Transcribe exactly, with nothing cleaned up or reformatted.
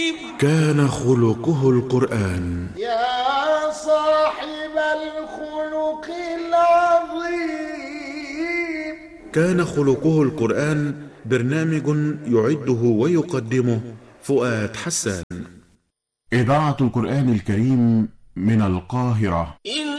كان خلقه القرآن. يا صاحب الخلق العظيم. كان خلقه القرآن برنامج يعده ويقدمه فؤاد حسان. إذاعة القرآن الكريم من القاهرة.